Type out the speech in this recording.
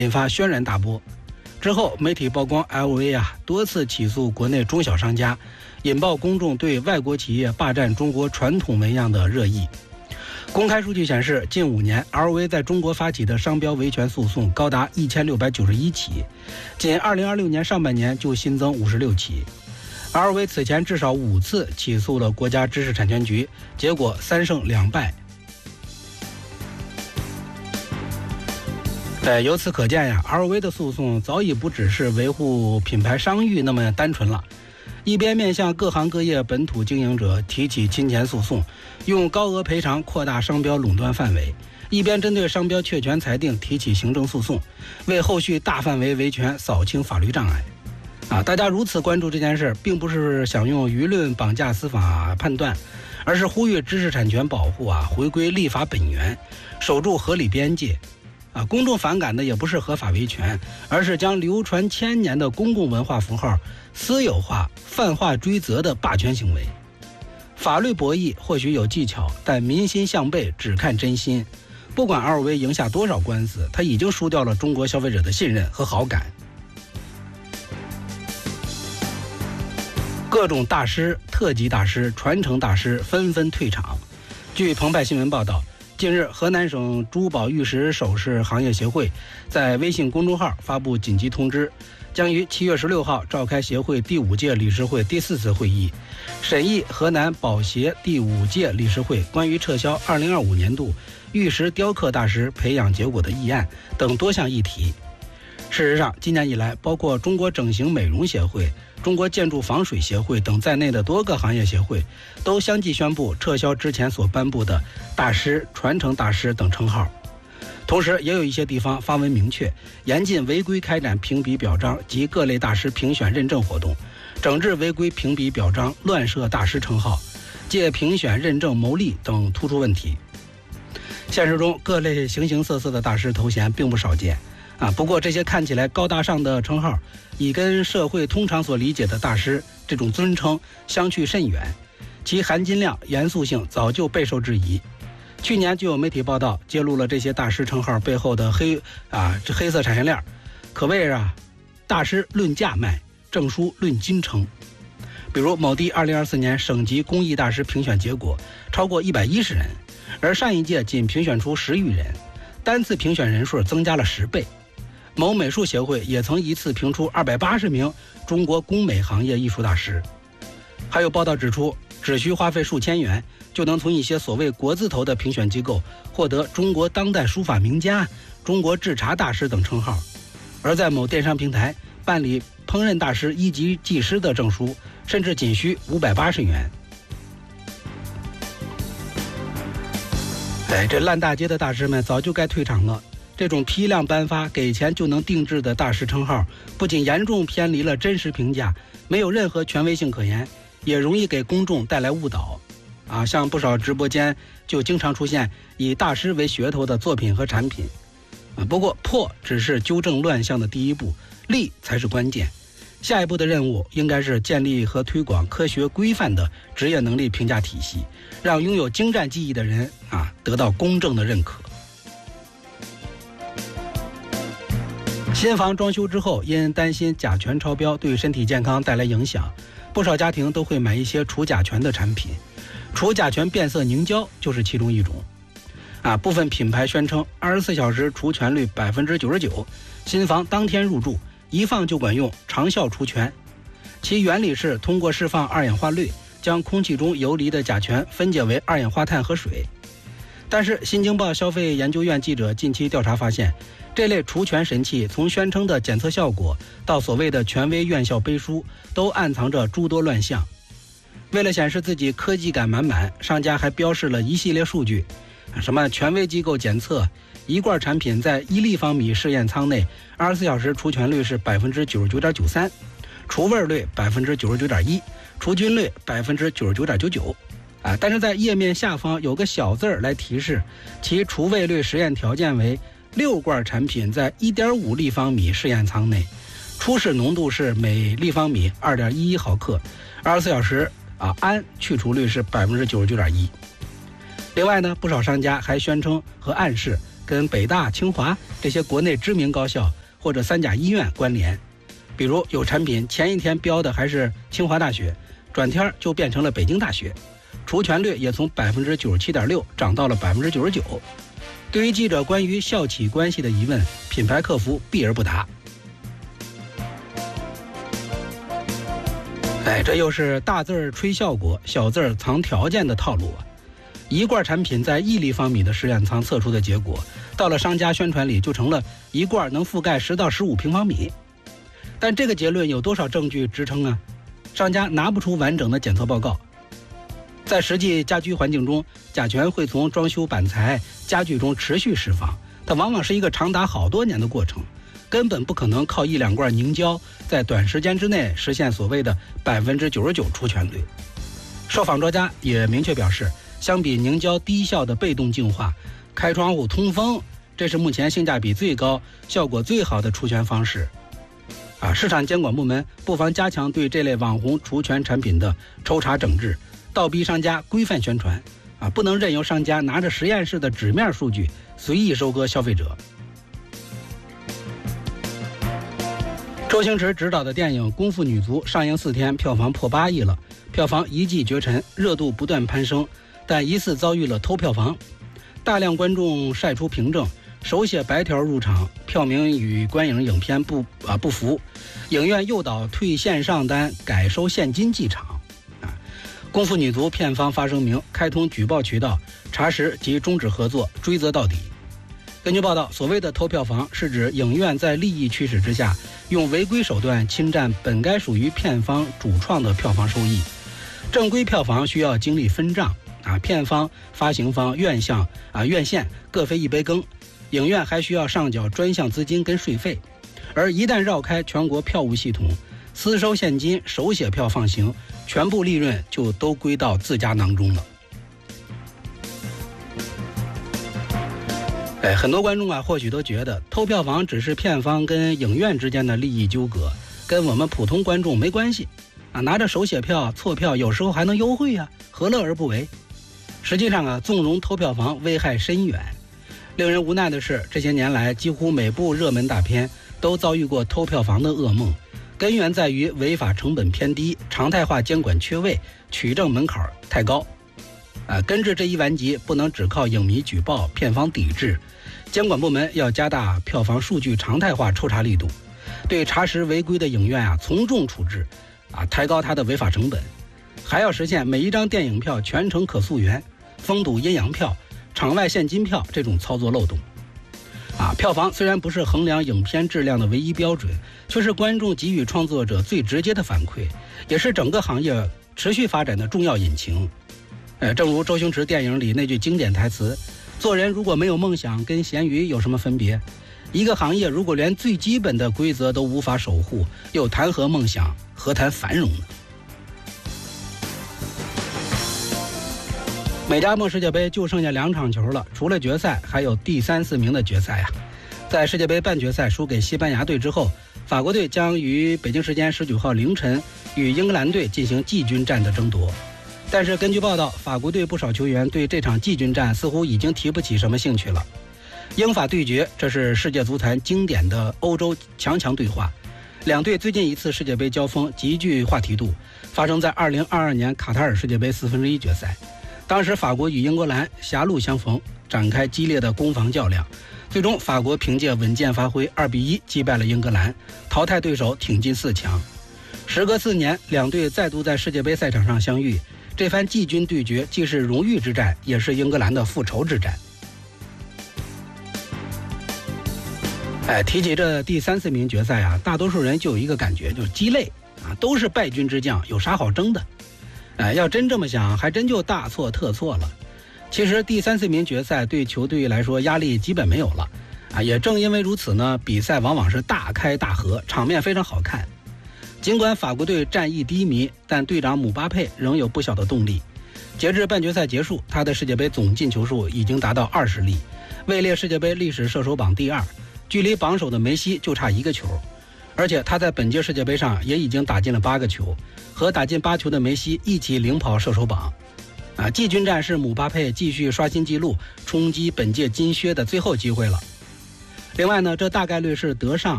引发轩然大波。之后，媒体曝光 LV 多次起诉国内中小商家，引爆公众对外国企业霸占中国传统纹样的热议。公开数据显示，近5年 LV 在中国发起的商标维权诉讼高达1691起，仅2026年上半年就新增56起。LV 此前至少5次起诉了国家知识产权局，结果3胜2败。由此可见LV 的诉讼早已不只是维护品牌商誉那么单纯了。一边面向各行各业本土经营者提起侵权诉讼，用高额赔偿扩大商标垄断范围，一边针对商标确权裁定提起行政诉讼，为后续大范围维权扫清法律障碍。大家如此关注这件事，并不是想用舆论绑架司法判断，而是呼吁知识产权保护回归立法本源，守住合理边界。公众反感的也不是合法维权，而是将流传千年的公共文化符号私有化、泛化追责的霸权行为。法律博弈或许有技巧，但民心向背只看真心。不管 LV 赢下多少官司，他已经输掉了中国消费者的信任和好感。各种大师、特级大师、传承大师纷纷退场。据澎湃新闻报道，近日，河南省珠宝玉石首饰行业协会在微信公众号发布紧急通知，将于7月16号召开协会第5届理事会第4次会议，审议河南宝协第5届理事会关于撤销2025年度玉石雕刻大师培养结果的议案等多项议题。事实上，今年以来，包括中国整形美容协会、中国建筑防水协会等在内的多个行业协会都相继宣布撤销之前所颁布的大师、传承大师等称号。同时，也有一些地方发文明确，严禁违规开展评比表彰及各类大师评选认证活动，整治违规评比表彰、乱设大师称号、借评选认证牟利等突出问题。现实中，各类形形色色的大师头衔并不少见。不过这些看起来高大上的称号，已跟社会通常所理解的大师这种尊称相去甚远，其含金量、严肃性早就备受质疑。去年就有媒体报道揭露了这些大师称号背后的黑色产业链，可谓大师论价卖，证书论斤称。比如某地2024年省级工艺大师评选结果超过110人，而上一届仅评选出10余人，单次评选人数增加了10倍。某美术协会也曾一次评出280名中国工美行业艺术大师。还有报道指出，只需花费数千元，就能从一些所谓国字头的评选机构获得中国当代书法名家、中国制茶大师等称号，而在某电商平台办理烹饪大师1级技师的证书，甚至仅需580元。这烂大街的大师们早就该退场了。这种批量颁发、给钱就能定制的大师称号，不仅严重偏离了真实评价，没有任何权威性可言，也容易给公众带来误导。像不少直播间就经常出现以大师为噱头的作品和产品。不过破只是纠正乱象的第一步，立才是关键。下一步的任务应该是建立和推广科学规范的职业能力评价体系，让拥有精湛技艺的人得到公正的认可。新房装修之后，因担心甲醛超标对身体健康带来影响，不少家庭都会买一些除甲醛的产品，除甲醛变色凝胶就是其中一种。部分品牌宣称24小时除醛率99%，新房当天入住，一放就管用，长效除醛。其原理是通过释放二氧化氯，将空气中游离的甲醛分解为二氧化碳和水。但是新京报消费研究院记者近期调查发现，这类除醛神器从宣称的检测效果到所谓的权威院校背书，都暗藏着诸多乱象。为了显示自己科技感满满，商家还标示了一系列数据，什么权威机构检测，一罐产品在1立方米试验舱内24小时除醛率是 99.93%， 除味率 99.1%， 除菌率 99.99%。但是在页面下方有个小字来提示，其除味率实验条件为6罐产品在 1.5 立方米试验舱内，初始浓度是每立方米 2.11 毫克，24小时氨去除率是 99.1%。另外呢，不少商家还宣称和暗示跟北大、清华这些国内知名高校或者3甲医院关联。比如有产品前一天标的还是清华大学，转天就变成了北京大学，除权率也从 97.6% 涨到了 99%。对于记者关于校企关系的疑问，品牌客服避而不答。这又是大字儿吹效果，小字儿藏条件的套路啊！一罐产品在1立方米的实验仓测出的结果，到了商家宣传里就成了一罐能覆盖10到15平方米。但这个结论有多少证据支撑啊？商家拿不出完整的检测报告。在实际家居环境中，甲醛会从装修板材、家具中持续释放，它往往是一个长达好多年的过程，根本不可能靠1、2罐凝胶在短时间之内实现所谓的99%除醛率。受访专家也明确表示，相比凝胶低效的被动净化，开窗户通风，这是目前性价比最高、效果最好的除醛方式。市场监管部门不妨加强对这类网红除醛产品的抽查整治，倒逼商家规范宣传，不能任由商家拿着实验室的纸面数据随意收割消费者。周星驰执导的电影《功夫女足》上映4天，票房破8亿了，票房一骑绝尘，热度不断攀升，但疑似遭遇了偷票房。大量观众晒出凭证，手写白条入场，票名与观影影片不符，影院诱导退线上单，改收现金进场。功夫女足片方发声明，开通举报渠道，查实及终止合作，追责到底。根据报道，所谓的偷票房是指影院在利益驱使之下，用违规手段侵占本该属于片方主创的票房收益。正规票房需要经历分账，片方、发行方、院线各分一杯羹，影院还需要上缴专项资金跟税费。而一旦绕开全国票务系统，私收现金、手写票放行，全部利润就都归到自家囊中了。很多观众或许都觉得偷票房只是片方跟影院之间的利益纠葛，跟我们普通观众没关系拿着手写票错票有时候还能优惠何乐而不为？实际上纵容偷票房危害深远。令人无奈的是，这些年来几乎每部热门大片都遭遇过偷票房的噩梦，根源在于违法成本偏低，常态化监管缺位，取证门槛太高。根治这一顽疾不能只靠影迷举报、片方抵制，监管部门要加大票房数据常态化抽查力度，对查实违规的影院从重处置，抬高它的违法成本，还要实现每一张电影票全程可溯源，封堵阴阳票、场外现金票这种操作漏洞。票房虽然不是衡量影片质量的唯一标准，却是观众给予创作者最直接的反馈，也是整个行业持续发展的重要引擎。正如周星驰电影里那句经典台词，做人如果没有梦想，跟咸鱼有什么分别？一个行业如果连最基本的规则都无法守护，又谈何梦想，何谈繁荣呢？美加墨世界杯就剩下2场球了，除了决赛，还有第3、4名的决赛在世界杯半决赛输给西班牙队之后，法国队将于北京时间19号凌晨与英格兰队进行季军战的争夺。但是根据报道，法国队不少球员对这场季军战似乎已经提不起什么兴趣了。英法对决，这是世界足坛经典的欧洲强对话。两队最近一次世界杯交锋极具话题度，发生在2022年卡塔尔世界杯1/4决赛。当时法国与英格兰狭路相逢，展开激烈的攻防较量，最终法国凭借稳健发挥2-1击败了英格兰，淘汰对手挺进4强。时隔4年，两队再度在世界杯赛场上相遇，这番季军对决既是荣誉之战，也是英格兰的复仇之战。提起这第3、4名决赛大多数人就有一个感觉，就是鸡肋都是败军之将，有啥好争的？要真这么想，还真就大错特错了。其实第3、4名决赛对球队来说压力基本没有了也正因为如此呢，比赛往往是大开大合，场面非常好看。尽管法国队战意低迷，但队长姆巴佩仍有不小的动力。截至半决赛结束，他的世界杯总进球数已经达到20粒，位列世界杯历史射手榜第2，距离榜首的梅西就差1个球。而且他在本届世界杯上也已经打进了8个球，和打进8球的梅西一起领跑射手榜。 季军战是姆巴佩继续刷新纪录、冲击本届金靴的最后机会了。另外呢，这大概率是德尚